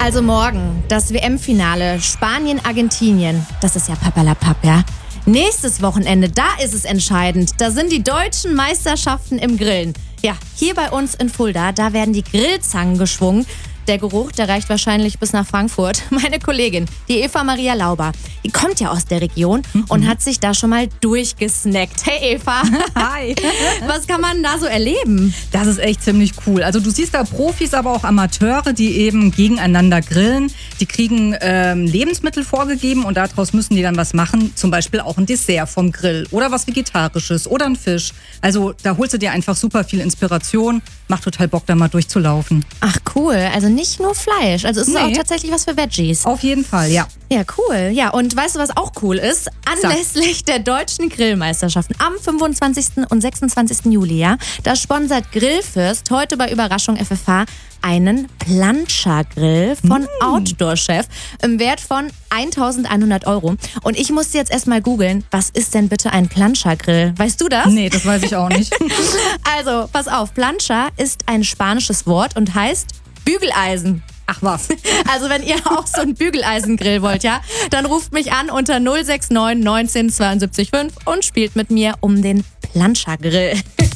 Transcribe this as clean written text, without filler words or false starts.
Also morgen das WM-Finale Spanien-Argentinien. Das ist ja Papperlapapp, ja. Nächstes Wochenende, da ist es entscheidend. Da sind die deutschen Meisterschaften im Grillen. Ja, hier bei uns in Fulda, da werden die Grillzangen geschwungen. Der Geruch, der reicht wahrscheinlich bis nach Frankfurt. Meine Kollegin, die Eva Maria Lauber, die kommt ja aus der Region und hat sich da schon mal durchgesnackt. Hey Eva. Hi. Was kann man da so erleben? Das ist echt ziemlich cool. Also du siehst da Profis, aber auch Amateure, die eben gegeneinander grillen. Die kriegen Lebensmittel vorgegeben und daraus müssen die dann was machen. Zum Beispiel auch ein Dessert vom Grill oder was Vegetarisches oder ein Fisch. Also da holst du dir einfach super viel Inspiration. Macht total Bock, da mal durchzulaufen. Ach cool, also nicht nur Fleisch. Also es ist auch tatsächlich was für Veggies. Auf jeden Fall, ja. Ja, cool. Ja, und weißt du, was auch cool ist? Anlässlich der deutschen Grillmeisterschaften am 25. und 26. Juli, ja, da sponsert Grillfürst heute bei Überraschung FFH einen Plancha-Grill von Outdoor Chef im Wert von 1.100 €. Und ich musste jetzt erstmal googeln, was ist denn bitte ein Plancha-Grill? Weißt du das? Nee, das weiß ich auch nicht. Also, pass auf, Plancha ist ein spanisches Wort und heißt Bügeleisen. Ach was. Also wenn ihr auch so einen Bügeleisengrill wollt, ja, dann ruft mich an unter 069 19 72 5 und spielt mit mir um den Plancha-Grill.